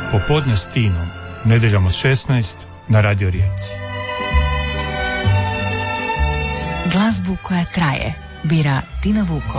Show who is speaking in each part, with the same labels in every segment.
Speaker 1: Popodne s Tinom, nedjeljom od 16 na Radio Rijeci.
Speaker 2: Glazbu koja traje bira Tina Vukov.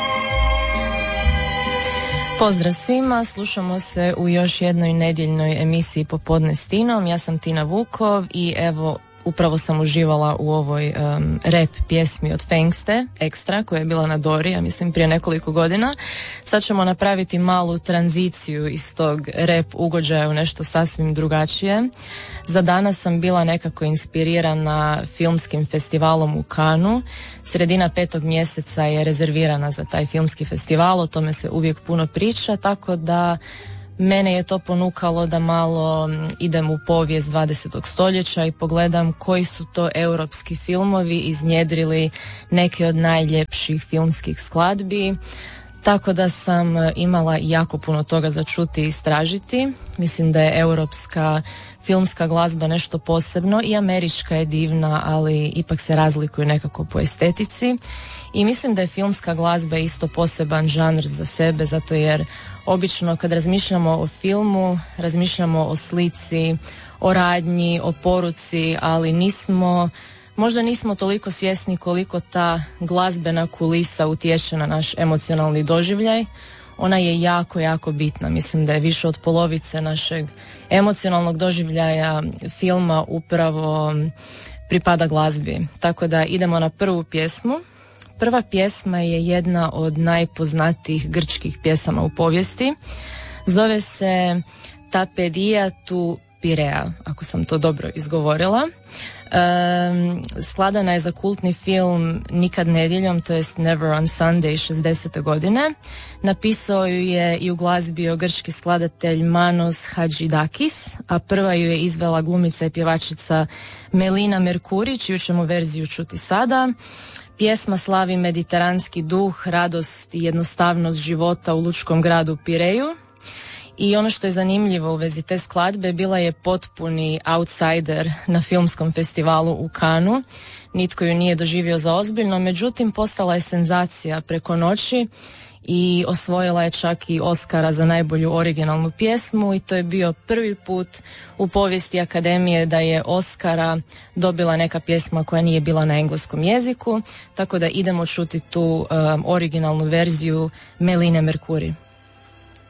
Speaker 3: Pozdrav svima, slušamo se u još jednoj nedjeljnoj emisiji Popodne s Tinom. Ja sam Tina Vukov i evo upravo sam uživala u ovoj rap pjesmi od Fengste, Ekstra, koja je bila na Dori, ja mislim prije nekoliko godina. Sad ćemo napraviti malu tranziciju iz tog rap ugođaja u nešto sasvim drugačije. Za danas sam bila nekako inspirirana filmskim festivalom u Cannesu. Sredina 5. mjeseca je rezervirana za taj filmski festival, o tome se uvijek puno priča, tako da mene je to ponukalo da malo idem u povijest 20. stoljeća i pogledam koji su to europski filmovi iznjedrili neke od najljepših filmskih skladbi. Tako da sam imala jako puno toga za čuti i istražiti. Mislim da je europska filmska glazba nešto posebno i američka je divna, ali ipak se razlikuju nekako po estetici. I mislim da je filmska glazba isto poseban žanr za sebe, zato jer obično kad razmišljamo o filmu, razmišljamo o slici, o radnji, o poruci, ali možda nismo toliko svjesni koliko ta glazbena kulisa utječe na naš emocionalni doživljaj. Ona je jako, jako bitna. Mislim da je više od polovice našeg emocionalnog doživljaja filma upravo pripada glazbi. Tako da idemo na prvu pjesmu. Prva pjesma je jedna od najpoznatijih grčkih pjesama u povijesti. Zove se Ta pedija tu Pirea, ako sam to dobro izgovorila. Skladana je za kultni film Nikad nedjeljom, to jest Never on Sunday 60. godine. Napisao ju je i uglazbio grčki skladatelj Manos Hadžidakis, a prva ju je izvela glumica i pjevačica Melina Merkuri, čiju ćemo verziju čuti sada. Pjesma slavi mediteranski duh, radost i jednostavnost života u lučkom gradu Pireju. I ono što je zanimljivo u vezi te skladbe, bila je potpuni outsider na filmskom festivalu u Cannesu. Nitko ju nije doživio za ozbiljno, međutim postala je senzacija preko noći i osvojila je čak i Oscara za najbolju originalnu pjesmu i to je bio prvi put u povijesti Akademije da je Oscara dobila neka pjesma koja nije bila na engleskom jeziku, tako da idemo čuti tu originalnu verziju Meline Merkuri.